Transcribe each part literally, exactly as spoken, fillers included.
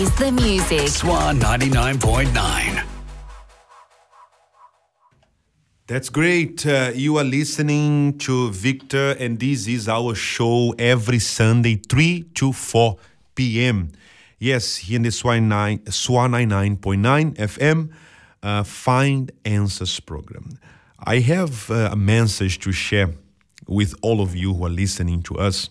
is the music. Swan ninety-nine point nine. That's great. Uh, you are listening to Victor, and this is our show every Sunday, three to four p.m. Yes, here in the Swan ninety-nine point nine F M, uh, Find Answers program. I have uh, a message to share with all of you who are listening to us.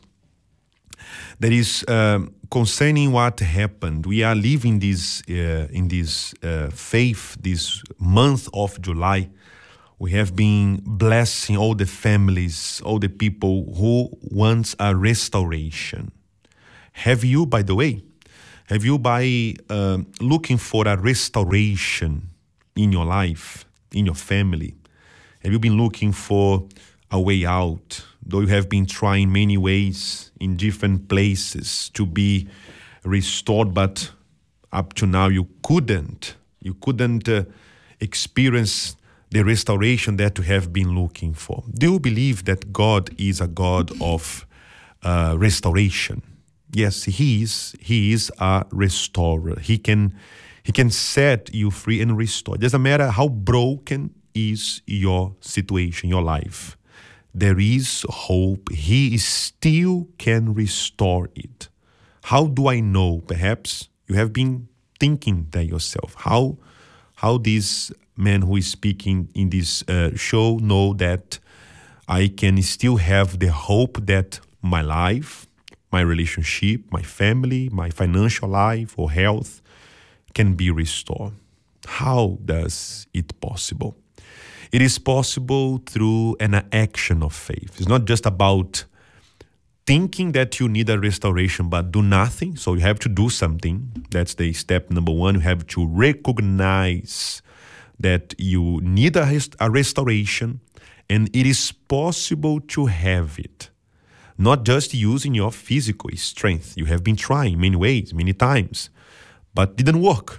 That is um, concerning what happened. We are living this uh, in this uh, faith, this month of July. We have been blessing all the families, all the people who want a restoration. Have you, by the way, have you by uh, looking for a restoration in your life, in your family? Have you been looking for a way out? Though you have been trying many ways in different places to be restored, but up to now you couldn't. You couldn't uh, experience the restoration that you have been looking for. Do you believe that God is a God of uh, restoration? Yes, He is. He is a restorer. He can, He can set you free and restore. It doesn't matter how broken is your situation, your life. There is hope. He still can restore it. How do I know? Perhaps you have been thinking that yourself. How, how this man who is speaking in this uh, show know that I can still have the hope that my life, my relationship, my family, my financial life or health can be restored? How does it possible? It is possible through an action of faith. It's not just about thinking that you need a restoration but do nothing. So you have to do something. That's the step number one. You have to recognize that you need a, rest- a restoration, and it is possible to have it. Not just using your physical strength. You have been trying many ways, many times, but didn't work.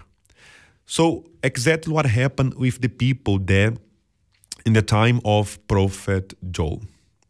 So exactly what happened with the people there in the time of Prophet Joel.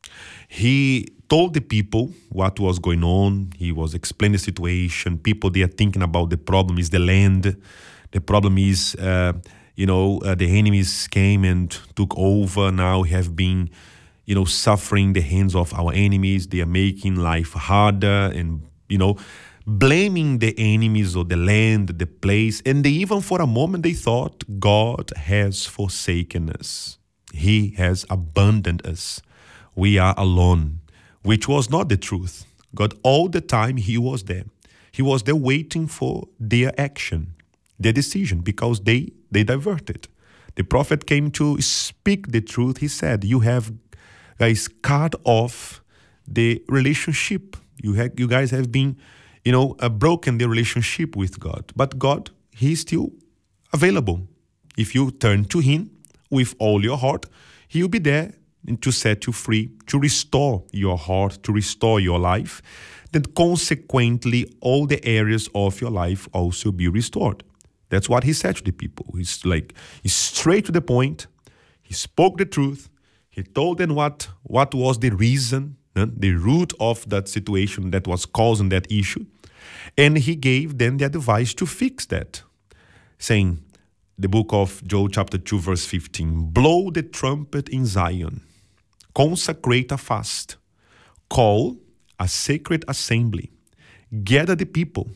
He told the people what was going on. He was explaining the situation. People, they are thinking about the problem is the land. The problem is, uh, you know, uh, the enemies came and took over. Now we have been, you know, suffering the hands of our enemies. They are making life harder and, you know, blaming the enemies or the land, the place. And they even for a moment, they thought God has forsaken us. He has abandoned us. We are alone, which was not the truth. God, all the time, He was there. He was there waiting for their action, their decision, because they, they diverted. The prophet came to speak the truth. He said, you have guys cut off the relationship. You, have, you guys have been, you know, uh, broken the relationship with God. But God, He is still available. If you turn to Him, with all your heart, He will be there to set you free, to restore your heart, to restore your life. Then consequently, all the areas of your life also be restored. That's what He said to the people. He's like, he's straight to the point. He spoke the truth. He told them what, what was the reason, uh, the root of that situation that was causing that issue. And He gave them the advice to fix that, saying, the book of Joel chapter two verse fifteen, blow the trumpet in Zion, consecrate a fast, call a sacred assembly, gather the people,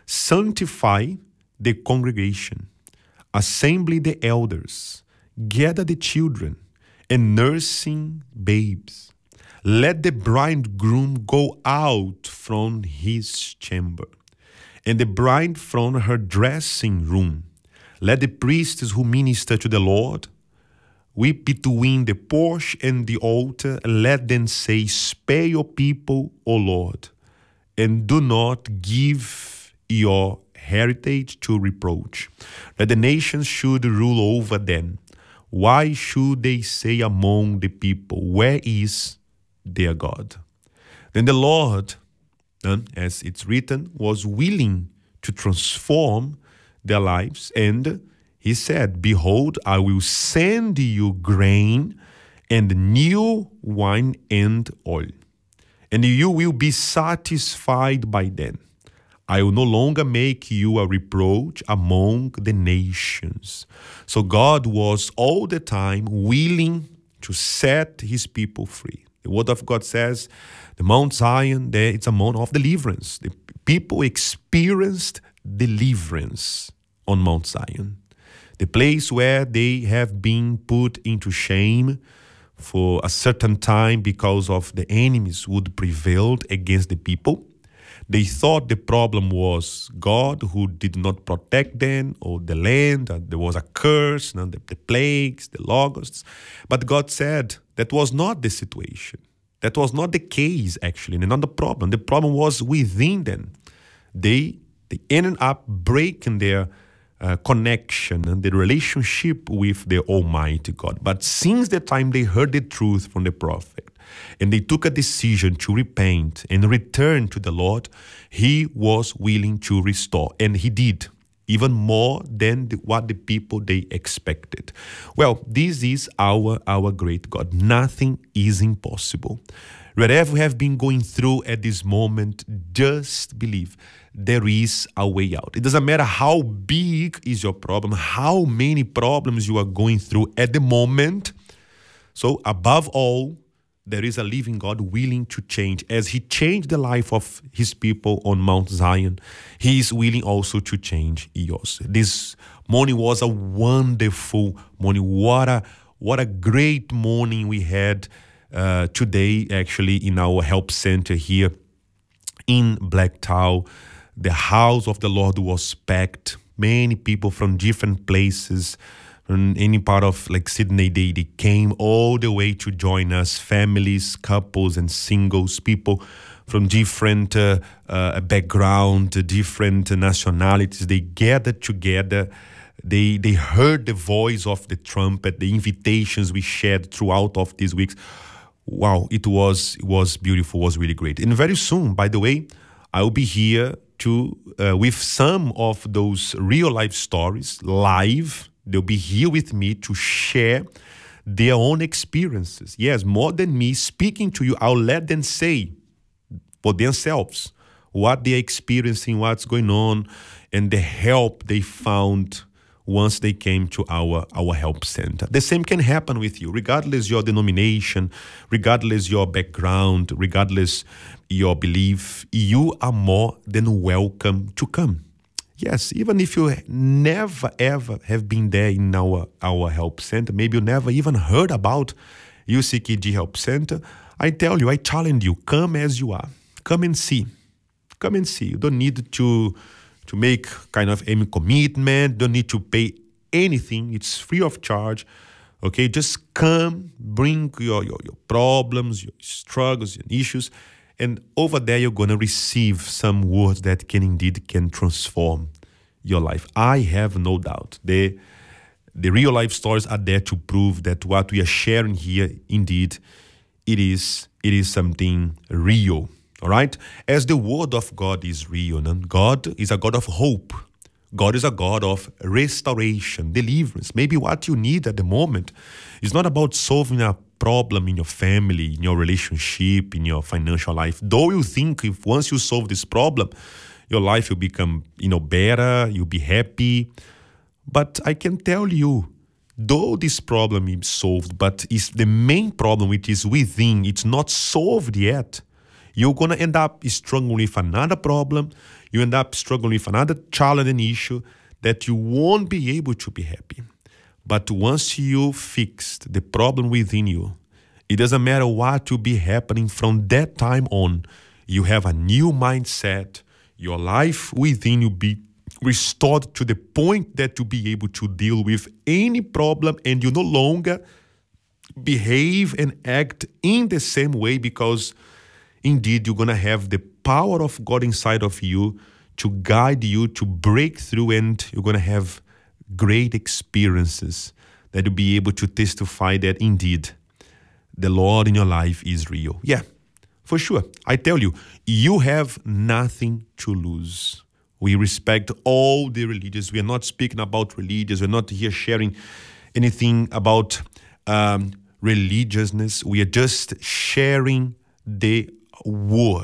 sanctify the congregation, assemble the elders, gather the children and nursing babes. Let the bridegroom go out from his chamber, and the bride from her dressing room. Let the priests who minister to the Lord weep between the porch and the altar. Let them say, spare your people, O Lord, and do not give your heritage to reproach. That the nations should rule over them. Why should they say among the people, where is their God? Then the Lord, as it's written, was willing to transform their lives, and He said, behold, I will send you grain and new wine and oil, and you will be satisfied by them. I will no longer make you a reproach among the nations. So God was all the time willing to set his people free. The word of God says, the Mount Zion, there it's a mount of deliverance. The people experienced deliverance on Mount Zion. The place where they have been put into shame for a certain time because of the enemies would prevail against the people. They thought the problem was God who did not protect them, or the land, that there was a curse, you know, the, the plagues, the locusts. But God said that was not the situation. That was not the case, actually, and not the problem. The problem was within them. They, they ended up breaking their Uh, connection and the relationship with the Almighty God. But since the time they heard the truth from the prophet and they took a decision to repent and return to the Lord, he was willing to restore. And he did, even more than the, what the people they expected. Well, this is our, our great God. Nothing is impossible. Whatever we have been going through at this moment, just believe there is a way out. It doesn't matter how big is your problem, how many problems you are going through at the moment. So above all, there is a living God willing to change. As he changed the life of his people on Mount Zion, he is willing also to change yours. This morning was a wonderful morning. What a, what a great morning we had uh, today, actually, in our help center here in Blacktown. The house of the Lord was packed. Many people from different places, from any part of like Sydney, they, they came all the way to join us. Families, couples, and singles, people from different uh, uh, background, different nationalities. They gathered together. They they heard the voice of the trumpet, the invitations we shared throughout of these weeks. Wow, it was it was beautiful, it was really great. And very soon, by the way, I will be here to uh, with some of those real life stories live. They'll be here with me to share their own experiences. Yes, more than me speaking to you, I'll let them say for themselves what they're experiencing, what's going on, and the help they found once they came to our, our help center. The same can happen with you, regardless your denomination, regardless your background, regardless your belief. You are more than welcome to come. Yes, even if you never ever have been there in our, our help center, maybe you never even heard about U C K G Help Center, I tell you, I challenge you, come as you are. Come and see. Come and see. You don't need to to make kind of any commitment, don't need to pay anything. It's free of charge. Okay, just come, bring your, your, your problems, your struggles, your issues, and over there you're going to receive some words that can indeed can transform your life. I have no doubt. The, the real life stories are there to prove that what we are sharing here, indeed, it is, it is something real. All right? As the word of God is real, and God is a God of hope. God is a God of restoration, deliverance. Maybe what you need at the moment is not about solving a problem in your family, in your relationship, in your financial life. Though you think if once you solve this problem, your life will become, you know, better, you'll be happy. But I can tell you, though this problem is solved, but it's the main problem which is within, it's not solved yet. You're going to end up struggling with another problem. You end up struggling with another challenge and issue that you won't be able to be happy. But once you fixed the problem within you, it doesn't matter what will be happening from that time on. You have a new mindset. Your life within you be restored to the point that you'll be able to deal with any problem, and you no longer behave and act in the same way, because indeed, you're going to have the power of God inside of you to guide you, to break through, and you're going to have great experiences that you'll be able to testify that indeed the Lord in your life is real. Yeah, for sure. I tell you, you have nothing to lose. We respect all the religions. We are not speaking about religions. We're not here sharing anything about um, religiousness. We are just sharing the word,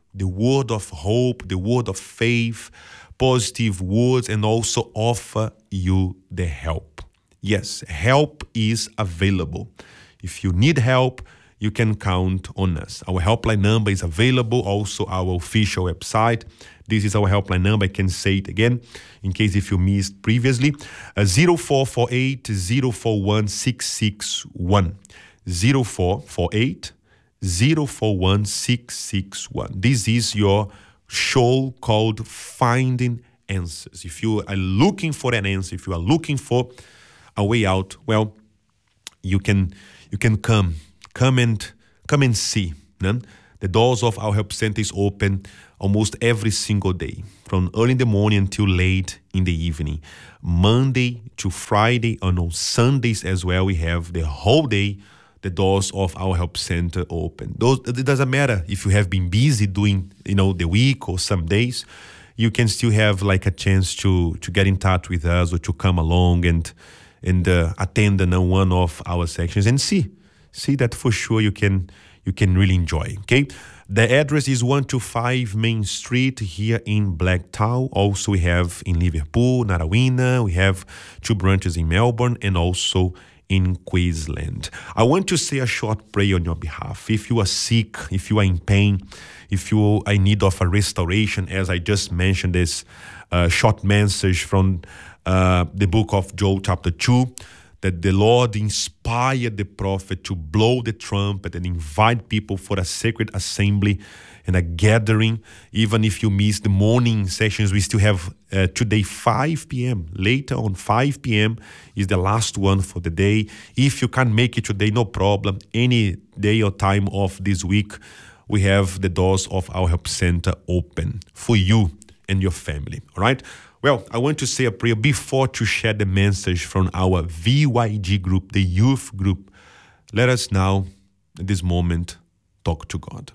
the word of hope, the word of faith, positive words, and also offer you the help. Yes, help is available. If you need help, you can count on us. Our helpline number is available, also our official website. This is our helpline number. I can say it again in case if you missed previously. Uh, zero four four eight, zero four one, six six one. zero four four eight, zero four one, six six one. This is your show called Finding Answers. If you are looking for an answer, if you are looking for a way out, well, you can you can come. Come and come and see. No? The doors of our help center is open almost every single day, from early in the morning until late in the evening. Monday to Friday, and on Sundays as well, we have the whole day the doors of our help center open. Those, it doesn't matter if you have been busy doing, you know, the week or some days, you can still have like a chance to to get in touch with us or to come along and and uh, attend uh, one of our sections and see. See that for sure you can you can really enjoy. Okay, the address is one two five Main Street here in Blacktown. Also, we have in Liverpool, Narrowena. We have two branches in Melbourne and also in Queensland. I want to say a short prayer on your behalf. If you are sick, if you are in pain, if you are in need of a restoration, as I just mentioned, this uh, short message from uh, the book of Joel, chapter two. That the Lord inspired the prophet to blow the trumpet and invite people for a sacred assembly and a gathering. Even if you miss the morning sessions, we still have uh, today five p.m. Later on five p.m. is the last one for the day. If you can't make it today, no problem. Any day or time of this week, we have the doors of our help center open for you and your family. All right? Well, I want to say a prayer before to share the message from our V Y G group, the youth group. Let us now, at this moment, talk to God.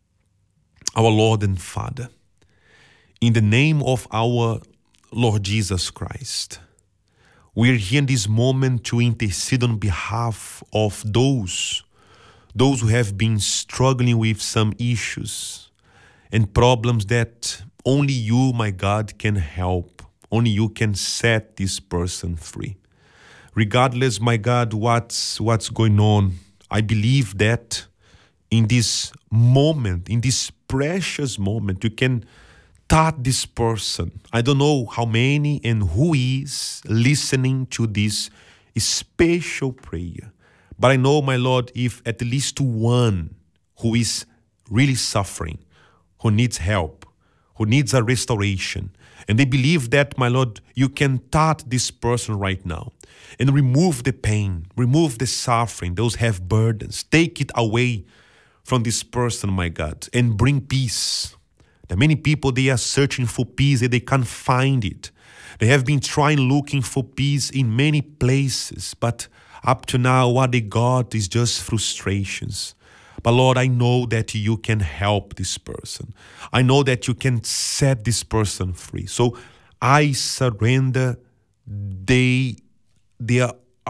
Our Lord and Father, in the name of our Lord Jesus Christ, we are here in this moment to intercede on behalf of those, those who have been struggling with some issues and problems that only you, my God, can help. Only you can set this person free. Regardless, my God, what's, what's going on, I believe that in this moment, in this precious moment, you can touch this person. I don't know how many and who is listening to this special prayer. But I know, my Lord, if at least one who is really suffering, who needs help, who needs a restoration, and they believe that, my Lord, you can touch this person right now and remove the pain, remove the suffering, those have burdens. Take it away from this person, my God, and bring peace. There are many people, they are searching for peace and they can't find it. They have been trying, looking for peace in many places, but up to now, what they got is just frustrations. But Lord, I know that you can help this person. I know that you can set this person free. So I surrender they, their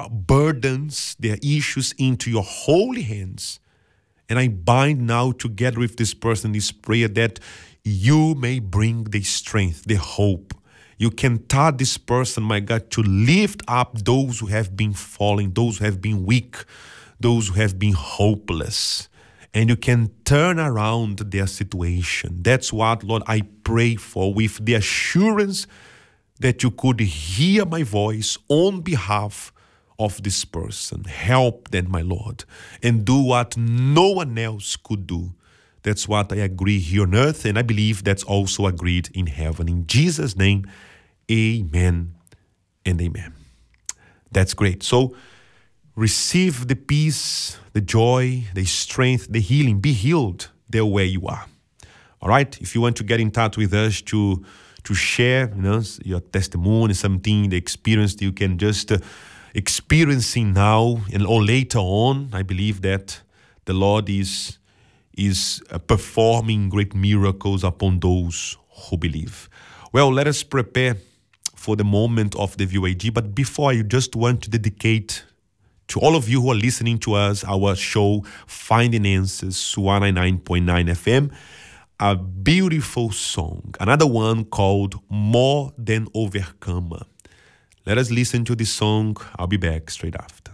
burdens, their issues into your holy hands. And I bind now together with this person this prayer that you may bring the strength, the hope. You can touch this person, my God, to lift up those who have been falling, those who have been weak, those who have been hopeless. And you can turn around their situation. That's what, Lord, I pray for with the assurance that you could hear my voice on behalf of this person. Help them, my Lord, and do what no one else could do. That's what I agree here on earth, and I believe that's also agreed in heaven. In Jesus' name, amen and amen. That's great. So, receive the peace, the joy, the strength, the healing. Be healed there where you are. All right? If you want to get in touch with us to, to share, you know, your testimony, something, the experience that you can just uh, experiencing now and or later on, I believe that the Lord is, is uh, performing great miracles upon those who believe. Well, let us prepare for the moment of the V Y G. But before, I just want to dedicate to all of you who are listening to us, our show, Finding Answers, one ninety-nine point nine F M. a beautiful song, another one called More Than Overcomer. Let us listen to this song. I'll be back straight after.